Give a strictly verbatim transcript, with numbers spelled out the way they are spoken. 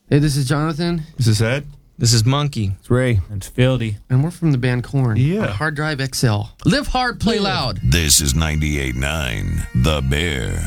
Hey, this is Jonathan. This is Ed. This is Monkey. It's Ray. It's Fieldy. And we're from the band Korn. Yeah. On Hard Drive X L. Live hard, play loud. This is ninety-eight point nine The Bear.